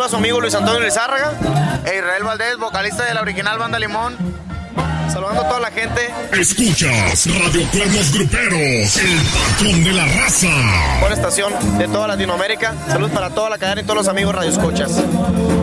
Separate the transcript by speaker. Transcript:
Speaker 1: saluda a su amigo Luis Antonio Lizárraga e Israel Valdés, vocalista de la original Banda Limón. Saludando a toda la gente.
Speaker 2: Escuchas Radio Cuernos Gruperos, el patrón de la raza.
Speaker 1: Buena estación de toda Latinoamérica. Saludos para toda la cadena y todos los amigos radioescuchas.